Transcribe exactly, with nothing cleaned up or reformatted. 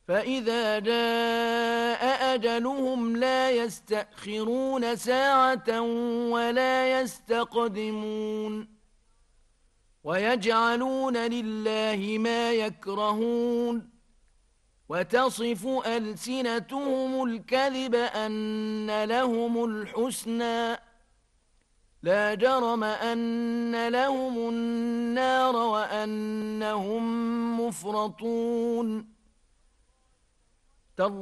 فإذا جاء أجلهم لا يستأخرون ساعة ولا يستقدمون ويجعلون لله ما يكرهون وتصف ألسنتهم الكذب أن لهم الحسنى لا جرم أن لهم النار وأنهم مفرطون